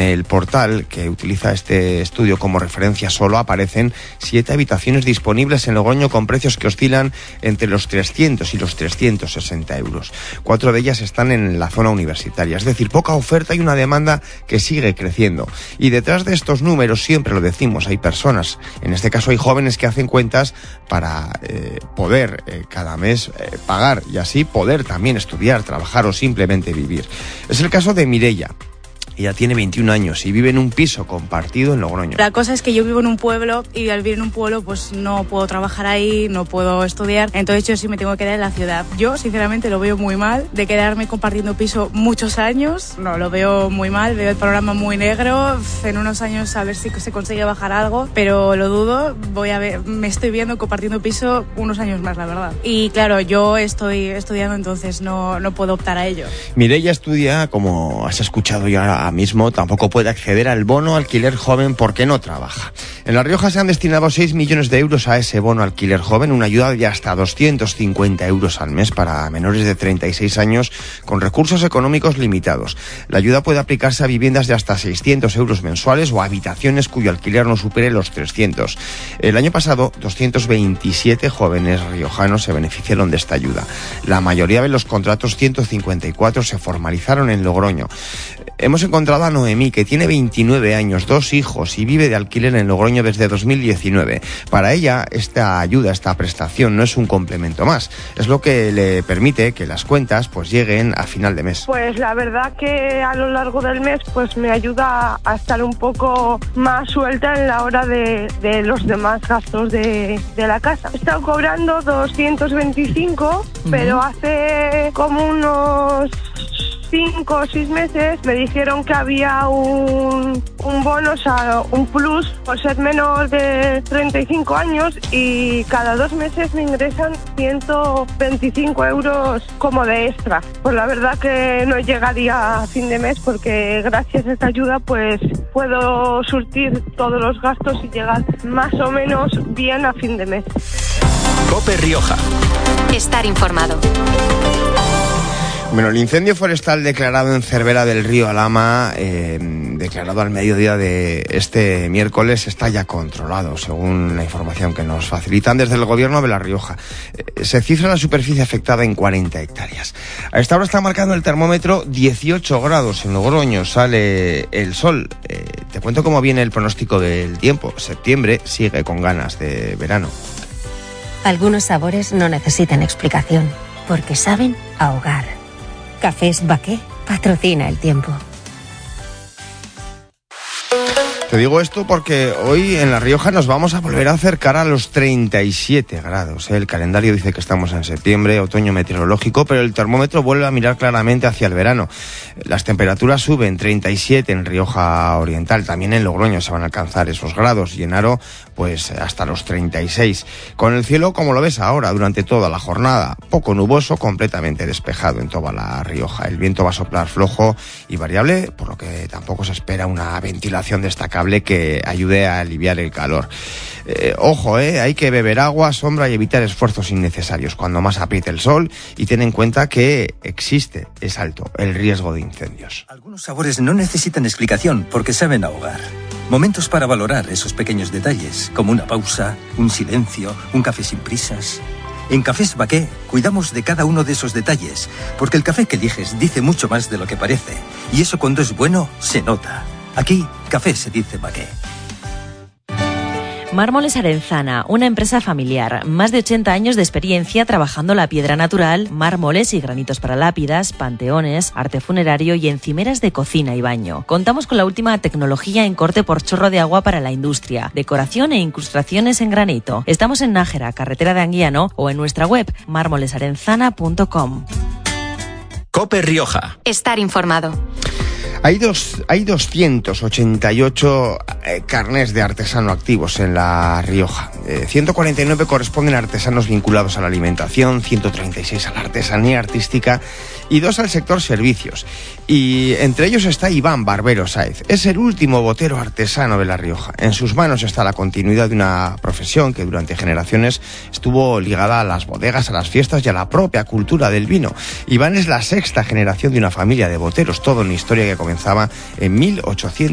el portal que utiliza este estudio como referencia solo aparecen 7 habitaciones disponibles en Logroño con precios que oscilan entre los 300 y los 360 euros. 4 de ellas están en la zona universitaria, es decir, poca oferta y una demanda que sigue creciendo. Y detrás de estos números, siempre lo decimos, hay personas, en este caso hay jóvenes que hacen cuentas para poder cada mes pagar y así poder también estudiar, trabajar o simplemente vivir. Es el caso de Mireia. Ella tiene 21 años y vive en un piso compartido en Logroño. La cosa es que yo vivo en un pueblo y al vivir en un pueblo pues no puedo trabajar ahí, no puedo estudiar, entonces yo sí me tengo que quedar en la ciudad. Yo sinceramente lo veo muy mal, de quedarme compartiendo piso muchos años, no, lo veo muy mal, veo el panorama muy negro, en unos años a ver si se consigue bajar algo, pero lo dudo, me estoy viendo compartiendo piso unos años más, la verdad. Y claro, yo estoy estudiando, entonces no puedo optar a ello. Mireia estudia, como has escuchado ya mismo, tampoco puede acceder al bono alquiler joven porque no trabaja. En La Rioja se han destinado 6 millones de euros a ese bono alquiler joven, una ayuda de hasta 250 euros al mes para menores de 36 años con recursos económicos limitados. La ayuda puede aplicarse a viviendas de hasta 600 euros mensuales o a habitaciones cuyo alquiler no supere los 300. El año pasado, 227 jóvenes riojanos se beneficiaron de esta ayuda. La mayoría de los contratos, 154, se formalizaron en Logroño. Hemos encontrado a Noemí, que tiene 29 años, 2 hijos y vive de alquiler en Logroño desde 2019. Para ella, esta ayuda, esta prestación, no es un complemento más. Es lo que le permite que las cuentas pues lleguen a final de mes. Pues la verdad que a lo largo del mes pues me ayuda a estar un poco más suelta en la hora de los demás gastos de la casa. He estado cobrando 225, pero hace como unos 5 o 6 meses me dijeron que había un bono, o sea, un plus por ser menor de 35 años y cada 2 meses me ingresan 125 euros como de extra. Pues la verdad que no llegaría a fin de mes porque gracias a esta ayuda pues puedo surtir todos los gastos y llegar más o menos bien a fin de mes. COPE Rioja. Estar informado. Bueno, el incendio forestal declarado en Cervera del Río Alhama, declarado al mediodía de este miércoles, está ya controlado, según la información que nos facilitan desde el gobierno de La Rioja. Se cifra la superficie afectada en 40 hectáreas. A esta hora está marcando el termómetro 18 grados en Logroño, sale el sol. Te cuento cómo viene el pronóstico del tiempo. Septiembre sigue con ganas de verano. Algunos sabores no necesitan explicación, porque saben a hogar. Cafés Baqué patrocina el tiempo. Te digo esto porque hoy en La Rioja nos vamos a volver a acercar a los 37 grados. El calendario dice que estamos en septiembre, otoño meteorológico, pero el termómetro vuelve a mirar claramente hacia el verano. Las temperaturas suben, 37 en Rioja Oriental, también en Logroño se van a alcanzar esos grados y en Haro pues hasta los 36. Con el cielo como lo ves ahora durante toda la jornada, poco nuboso, completamente despejado en toda La Rioja. El viento va a soplar flojo y variable, por lo que tampoco se espera una ventilación destacable que ayude a aliviar el calor. Ojo, hay que beber agua, sombra y evitar esfuerzos innecesarios cuando más apriete el sol y ten en cuenta que es alto el riesgo de incendios. Algunos sabores no necesitan explicación porque saben a hogar. Momentos para valorar esos pequeños detalles, como una pausa, un silencio, un café sin prisas. En Cafés Baqué cuidamos de cada uno de esos detalles, porque el café que eliges dice mucho más de lo que parece, y eso cuando es bueno se nota. Aquí, café se dice Baqué. Mármoles Arenzana, una empresa familiar, más de 80 años de experiencia trabajando la piedra natural, mármoles y granitos para lápidas, panteones, arte funerario y encimeras de cocina y baño. Contamos con la última tecnología en corte por chorro de agua para la industria, decoración e incrustaciones en granito. Estamos en Nájera, carretera de Anguiano, o en nuestra web mármolesarenzana.com. COPE Rioja. Estar informado. Hay 288 carnés de artesano activos en La Rioja. 149 corresponden a artesanos vinculados a la alimentación, 136 a la artesanía artística y 2 al sector servicios. Y entre ellos está Iván Barbero Sáez. Es el último botero artesano de La Rioja. En sus manos está la continuidad de una profesión que durante generaciones estuvo ligada a las bodegas, a las fiestas y a la propia cultura del vino. Iván es la 6ª generación de una familia de boteros, toda una historia que comenzaba en 1800.